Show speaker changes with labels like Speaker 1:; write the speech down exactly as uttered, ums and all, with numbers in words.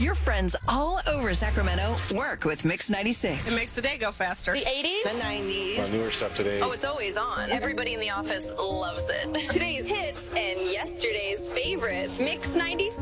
Speaker 1: Your friends all over Sacramento work with Mix ninety-six.
Speaker 2: It makes the day go faster.
Speaker 3: The eighties?
Speaker 4: The nineties.
Speaker 5: Well, newer stuff today.
Speaker 3: Oh, it's always on. Everybody in the office loves it. Today's hits and yesterday's favorites. Mix ninety-six.